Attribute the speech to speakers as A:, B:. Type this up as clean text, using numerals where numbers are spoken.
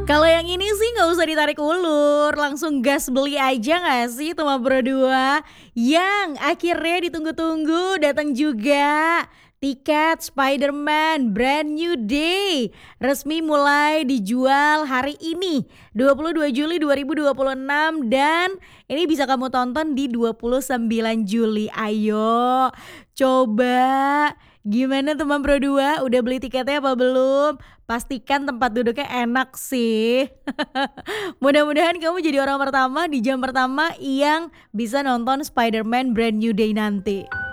A: Kalau yang ini sih nggak usah ditarik ulur, langsung gas beli aja nggak sih teman berdua? Yang akhirnya ditunggu-tunggu datang juga. Tiket Spider-Man Brand New Day resmi mulai dijual hari ini 22 Juli 2026 dan ini bisa kamu tonton di 29 Juli. Ayo coba gimana teman Pro 2 udah beli tiketnya apa belum? Pastikan tempat duduknya enak sih. Mudah-mudahan kamu jadi orang pertama di jam pertama yang bisa nonton Spider-Man Brand New Day nanti.